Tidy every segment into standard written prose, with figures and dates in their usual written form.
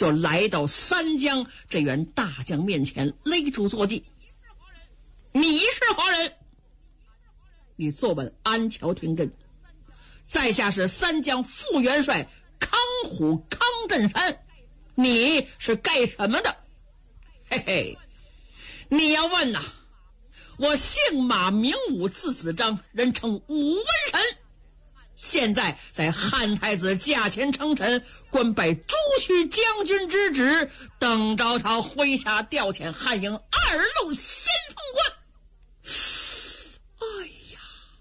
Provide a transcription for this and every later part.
就来到三江这员大将面前，勒住坐骑：你是何人？你坐稳安桥停阵。在下是三江副元帅康虎康振山，你是干什么的？嘿嘿，你要问呐，我姓马名武，字子章，人称武文神，现在在汉太子驾前称臣，官拜朱须将军之职，等着他麾下调遣汉营2路先锋官。哎呀，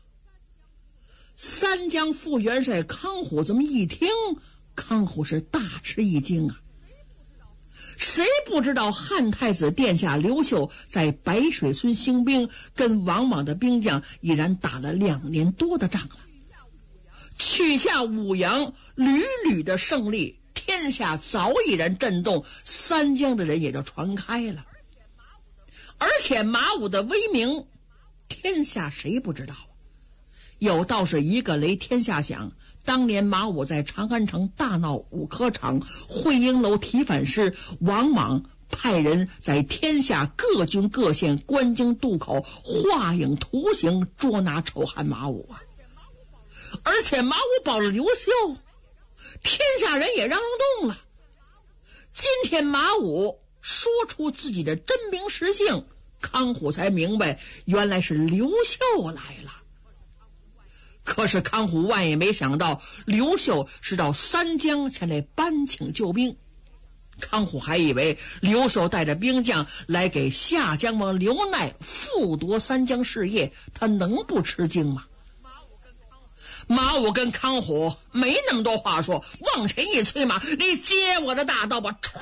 三江副元帅康虎这么一听，康虎是大吃一惊啊！谁不知道汉太子殿下刘秀在白水村兴兵，跟王莽的兵将已然打了2年多的仗了，取下武阳，屡屡的胜利，天下早已然震动，三江的人也就传开了。而且马武的威名，天下谁不知道啊？有道是一个雷天下响，当年马武在长安城大闹5科场，会英楼提反诗，王莽派人在天下各郡各县关京渡口画影图形，捉拿仇汉马武啊！而且马武保了刘秀，天下人也嚷嚷动了。今天马武说出自己的真名实姓，康虎才明白原来是刘秀来了。可是康虎万也没想到刘秀是到三江前来搬请救兵，康虎还以为刘秀带着兵将来给下江王刘鼐复夺三江事业，他能不吃惊吗？马武跟康虎没那么多话说，往前一催马：你接我的大刀吧！唰，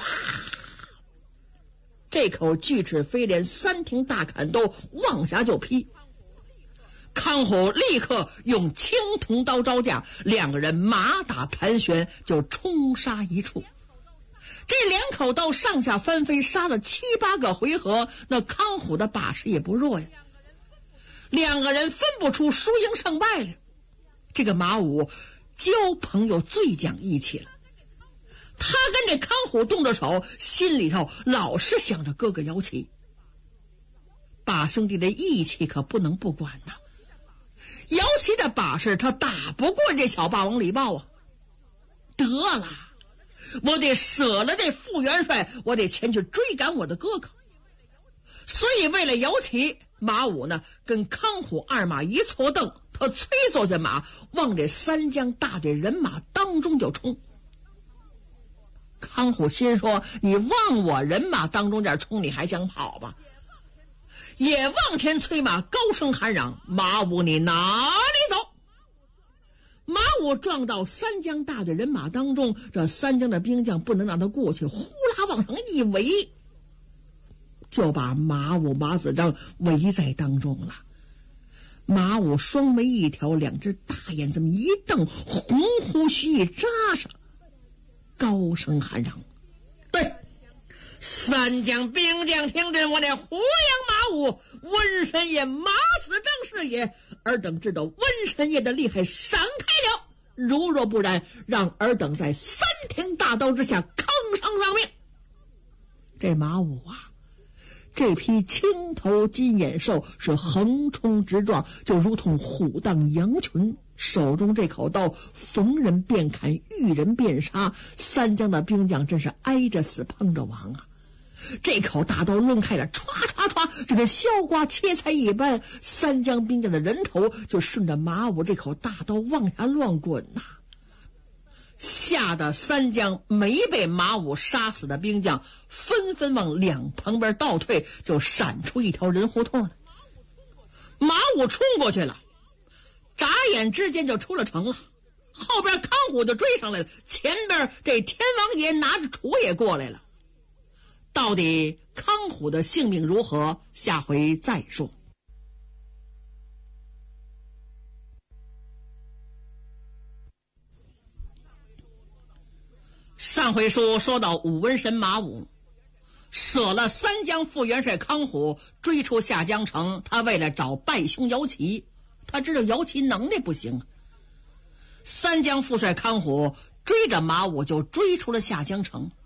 这口锯齿飞镰3挺大砍刀往下就劈。康虎立刻用青铜刀招架，2个人马打盘旋，就冲杀一处。这2口刀上下翻飞，杀了7、8个回合，那康虎的把式也不弱呀。2个人分不出输赢胜败了。这个马武交朋友最讲义气了，他跟这康虎动着手，心里头老是想着哥哥姚齐，把兄弟的义气可不能不管呐。姚齐的把式他打不过这小霸王李豹啊，得了，我得舍了这副元帅，我得前去追赶我的哥哥。所以为了姚齐，马武呢跟康虎2马一错蹬，他催坐下马，往这三江大队人马当中就冲。康虎心说：你往我人马当中点冲，你还想跑吧？也往前催马，高声喊嚷：马武，你哪里走？马武撞到三江大队人马当中，这三江的兵将不能让他过去，呼啦往上一围，就把马武马子章围在当中了。马武双眉一挑，2只大眼这么一瞪，红胡须一扎上，高声喊嚷：对，三江兵将听真，我那胡杨马武温神爷马子章是也，尔等知道温神爷的厉害，闪开了，如若不然，让尔等在3挺大刀之下坑上丧命。这马武啊，这匹青头金眼兽是横冲直撞，就如同虎荡羊群，手中这口刀逢人便砍，遇人便杀，三江的兵将真是挨着死碰着亡啊！这口大刀抡开了，唰唰唰，就跟削瓜切菜一般，三江兵将的人头就顺着马武这口大刀往下乱滚呐！吓得三江没被马武杀死的兵将纷纷往2旁边倒退，就闪出一条人胡同来。马武冲过去了，眨眼之间就出了城了，后边康虎就追上来了，前边这天王爷拿着杵也过来了。到底康虎的性命如何，下回再说。上回书说到武文神马武舍了三江副元帅康虎，追出下江城，他为了找败兄姚齐，他知道姚齐能耐不行，三江副帅康虎追着马武就追出了下江城。